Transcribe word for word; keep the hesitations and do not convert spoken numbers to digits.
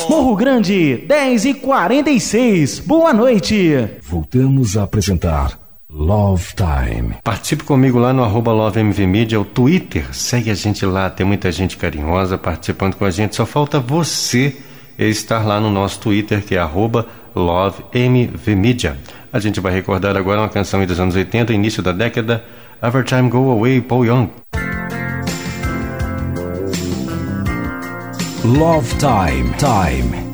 Morro Grande, dez e quarenta e seis. Boa noite. Voltamos a apresentar Love Time. Participe comigo lá no arroba LoveMVMedia, o Twitter. Segue a gente lá, tem muita gente carinhosa participando com a gente. Só falta você estar lá no nosso Twitter, que é arroba LoveMVMedia. A gente vai recordar agora uma canção dos anos oitenta, início da década, Every Time Go Away, Paul Young. Love Time. Time.